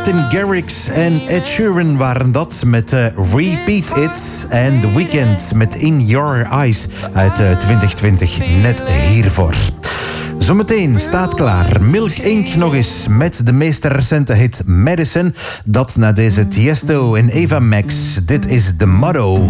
Martin Garrix en Ed Sheeran waren dat met Repeat It. En The Weeknd met In Your Eyes uit 2020 net hiervoor. Zometeen staat klaar Milk Inc. nog eens met de meest recente hit Medicine. Dat na deze Tiesto en Eva Max. Dit is The Motto.